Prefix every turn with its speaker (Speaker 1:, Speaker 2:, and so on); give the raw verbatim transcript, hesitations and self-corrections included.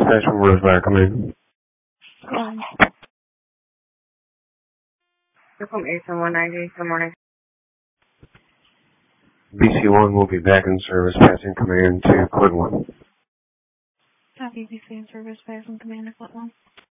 Speaker 1: dispatch from Rosewire. Come in.
Speaker 2: Um, from eight seven one ninety. Good morning.
Speaker 1: B C one will be back in service, passing command to Quid one.
Speaker 2: Copy, B C in service, passing command to Quid one.